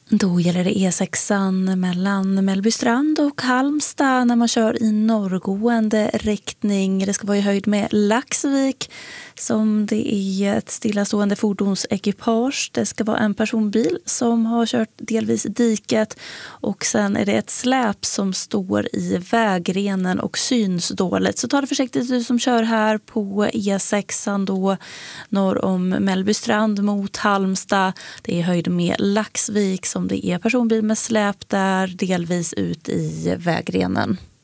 Då gäller det E6 mellan Mellbystrand och Halmstad när man kör i norrgående riktning. Det ska vara i höjd med Laxvik som det är ett stillastående fordonsekipage. Det ska vara en personbil som har kört delvis diket och sen är det ett släp som står i vägrenen och syns dåligt. Så ta det försiktigt du som kör här på E6 då norr om Mellbystrand mot Halmstad. Det är höjd med Laxvik som det är personbil med släp där delvis ut i vägrenen.